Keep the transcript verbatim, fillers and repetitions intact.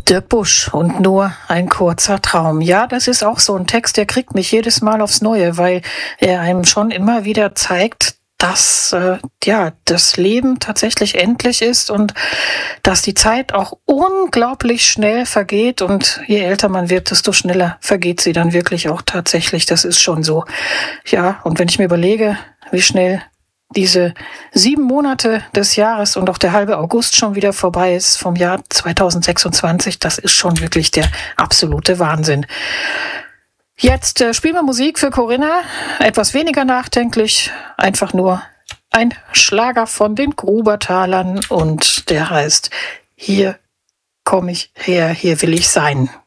Dirk Busch und nur ein kurzer Traum. Ja, das ist auch so ein Text, der kriegt mich jedes Mal aufs Neue, weil er einem schon immer wieder zeigt, dass äh, ja das Leben tatsächlich endlich ist und dass die Zeit auch unglaublich schnell vergeht, und je älter man wird, desto schneller vergeht sie dann wirklich auch tatsächlich. Das ist schon so. Ja, und wenn ich mir überlege, wie schnell diese sieben Monate des Jahres und auch der halbe August schon wieder vorbei ist vom Jahr zweitausendsechsundzwanzig, das ist schon wirklich der absolute Wahnsinn. Jetzt äh, spielen wir Musik für Corinna, etwas weniger nachdenklich, einfach nur ein Schlager von den Grubertalern, und der heißt "Hier komm ich her, hier will ich sein".